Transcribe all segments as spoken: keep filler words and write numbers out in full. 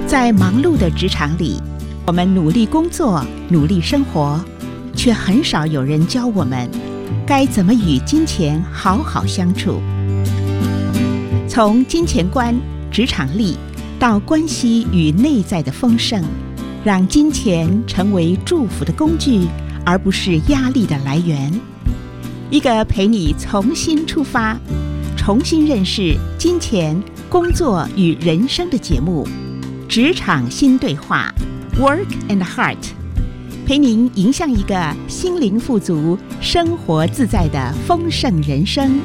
在忙碌的职场里，我们努力工作，努力生活，却很少有人教我们该怎么与金钱好好相处。从金钱观、职场力到关系与内在的丰盛，让金钱成为祝福的工具，而不是压力的来源。一个陪你重新出发，重新认识金钱、工作与人生的节目《职场新对话》 Work and Heart， 陪您迎向一个心灵富足、生活自在的丰盛人生。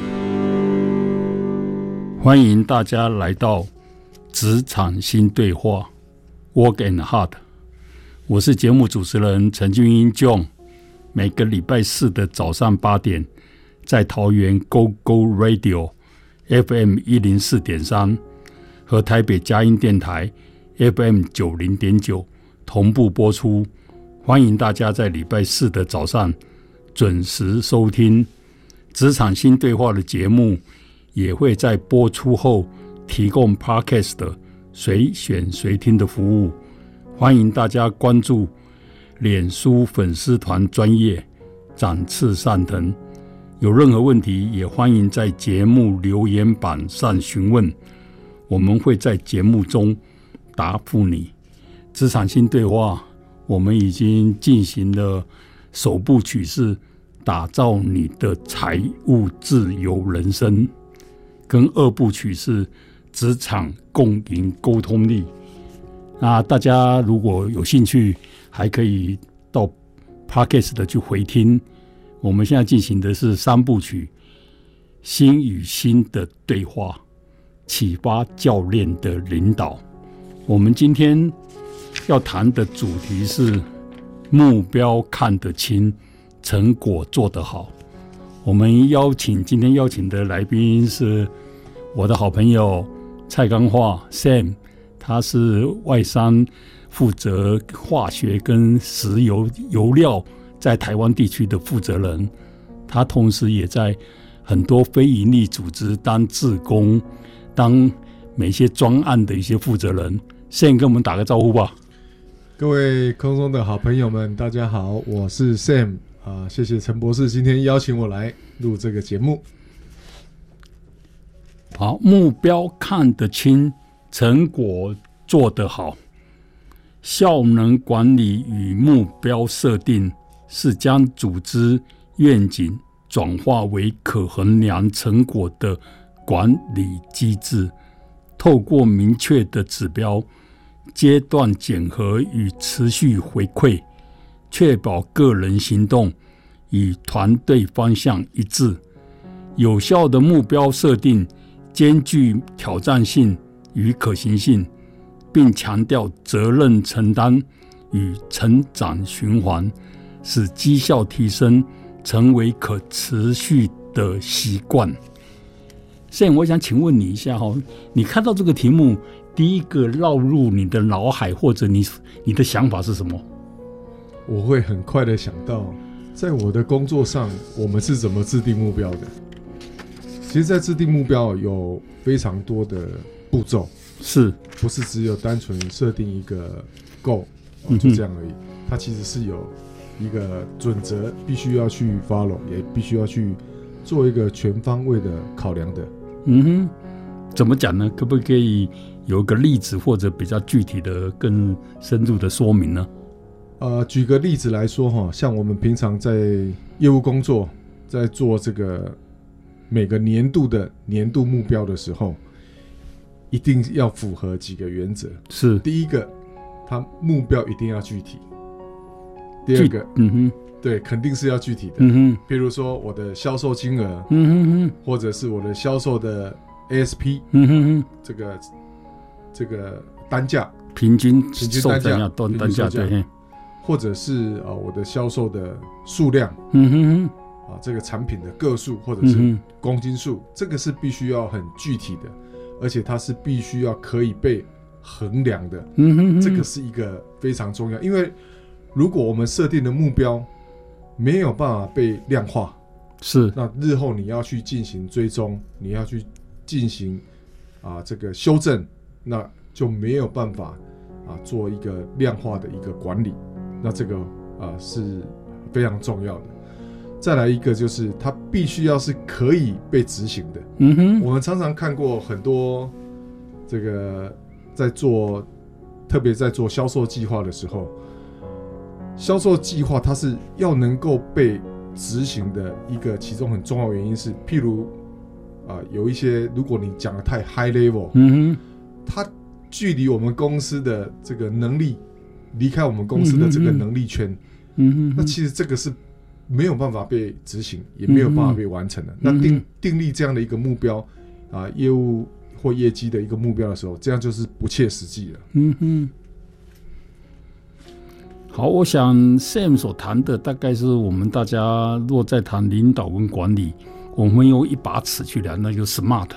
欢迎大家来到职场新对话 Work and Heart， 我是节目主持人陈俊英 John， 每个礼拜四的早上八点，在桃园 Go Go Radio F M 一零四点三 和台北佳音电台 F M 九零点九同步播出，欢迎大家在礼拜四的早上准时收听职场新对话的节目，也会在播出后提供 Podcast 的随选随听的服务。欢迎大家关注脸书粉丝团专页展翅上腾，有任何问题也欢迎在节目留言板上询问，我们会在节目中答复你。职场新对话我们已经进行了首部曲是打造你的财务自由人生，跟二部曲是职场共赢沟通力。那大家如果有兴趣，还可以到 Podcast 的去回听。我们现在进行的是三部曲，心与心的对话，启发教练的领导。我们今天要谈的主题是目标看得清，成果做得好。我们邀请今天邀请的来宾是我的好朋友蔡刚化 Sam， 他是外商负责化学跟石油油料在台湾地区的负责人，他同时也在很多非营利组织当志工，当每些专案的一些负责人。Sam 跟我们打个招呼吧。 各位空中的好朋友们，大家好，我是 Sam、呃、谢谢陈博士今天邀请我来录这个节目。 好，目标看得清，成果做得好。效能管理与目标设定是将组织愿景转化为可衡量成果的管理机制，透过明确的指标、阶段检核与持续回馈，确保个人行动与团队方向一致。有效的目标设定兼具挑战性与可行性，并强调责任承担与成长循环，使绩效提升成为可持续的习惯。现在我想请问你一下，你看到这个题目，第一个绕入你的脑海或者 你, 你的想法是什么？ 我会很快的想到，在我的工作上我们是怎么制定目标的。其实在制定目标有非常多的步骤， 是不是只有单纯设定一个 goal、哦、就这样而已、嗯、它其实是有一个准则必须要去 follow， 也必须要去做一个全方位的考量的。 嗯哼，怎么讲呢？可不可以有一个例子或者比较具体的更深入的说明呢？ 呃，举个例子来说，像我们平常在业务工作，在做这个每个年度的年度目标的时候，一定要符合几个原则。 是， 第一个，它目标一定要具体。第二个， 嗯哼， 对，肯定是要具体的。 嗯哼， 譬如说我的销售金额， 嗯哼哼，或者是我的销售的 A S P， 嗯哼哼， 这个这个单价， 平均平均单价， 单单价对， 或者是、呃、我的销售的数量， 嗯哼哼。 啊，这个产品的个数或者是公斤数、嗯，这个是必须要很具体的，而且它是必须要可以被衡量的。 嗯哼哼， 这个是一个非常重要，因为如果我们设定的目标没有办法被量化， 是， 那日后你要去进行追踪，你要去进行啊这个修正，那就没有办法啊做一个量化的一个管理，那这个啊是非常重要的。再来一个就是它必须要是可以被执行的。 嗯哼， 我们常常看过很多这个在做，特别在做销售计划的时候，销售计划它是要能够被执行的一个其中很重要的原因是，譬如啊、呃、有一些如果你讲的太 high level， 嗯哼， 它距离我们公司的这个能力，离开我们公司的这个能力圈， 嗯哼， 那其实这个是没有办法被执行，也没有办法被完成的。嗯、那定订立这样的一个目标啊、呃，业务或业绩的一个目标的时候，这样就是不切实际了。 嗯哼。好，我想 Sam 所谈的大概是我们大家若在谈领导跟管理，我们用一把尺去量，那就是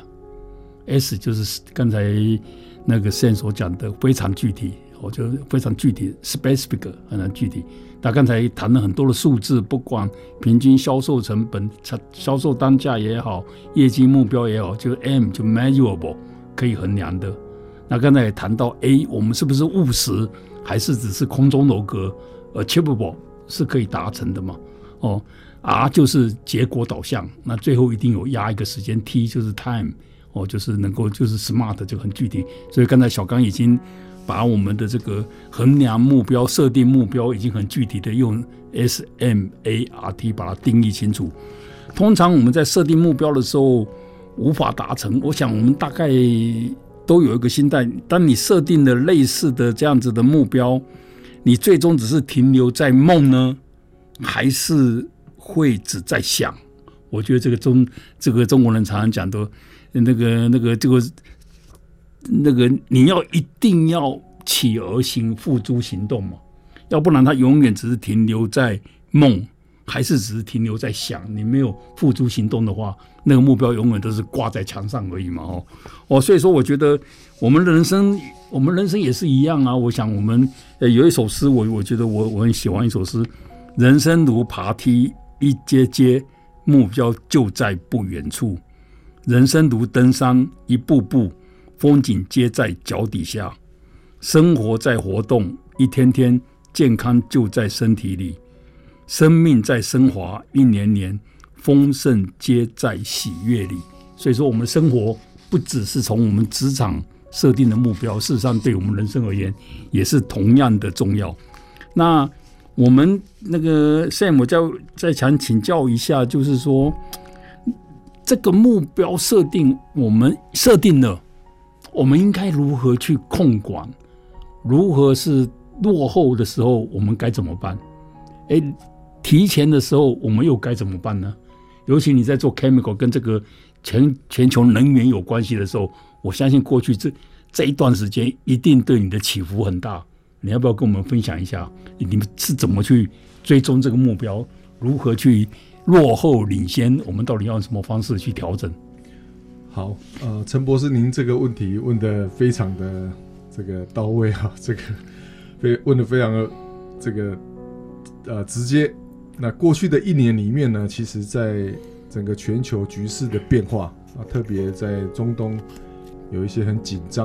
SMART。S 就是刚才那个 Sam 所讲的非常具体，我觉得非常具体 ，specific 很具体。他刚才谈了很多的数字，不管平均销售成本、销售单价也好，业绩目标也好，就是 M 就 measurable 可以衡量的。那刚才也谈到 A， 我们是不是务实？还是只是空中楼阁 ，achievable 是可以达成的嘛？哦 ，R 就是结果导向，那最后一定有压一个时间 ，T 就是 time， 哦，就是能够就是 smart 就很具体。所以刚才小刚已经把我们的这个衡量目标、设定目标已经很具体的用 S M A R T 把它定义清楚。通常我们在设定目标的时候无法达成，我想我们大概都有一个心态，当你设定了类似的这样子的目标，你最终只是停留在梦呢，还是会只在想？我觉得这个中这个中国人常常讲的，那个那个这个那个你要一定要起而行，付诸行动嘛，要不然他永远只是停留在梦，还是只是停留在想，你没有付诸行动的话，那个目标永远都是挂在墙上而已嘛。哦，哦，所以说我觉得我们人生，我们人生也是一样啊。我想我们呃有一首诗，我我觉得我我很喜欢一首诗：人生如爬梯，一阶阶，目标就在不远处；人生如登山，一步步，风景皆在脚底下；生活在活动，一天天，健康就在身体里。生命在升华，一年年，丰盛皆在喜悦里。所以说我们的生活不只是从我们职场设定的目标，事实上对我们人生而言也是同样的重要。那我们那个 Sam 我再想请教一下，就是说这个目标设定我们设定了，我们应该如何去控管，如何是落后的时候我们该怎么办？诶提前的时候我们又该怎么办呢？尤其你在做 chemical 跟这个 全, 全球能源有关系的时候，我相信过去 这, 这一段时间一定对你的起伏很大。你要不要跟我们分享一下，你们是怎么去追踪这个目标，如何去落后领先，我们到底要用什么方式去调整？ 好，呃，陈博士，您这个问题问得非常的这个到位啊，这个非问得非常的这个呃直接。那过去的一年里面呢，其实在整个全球局势的变化啊，特别在中东有一些很紧张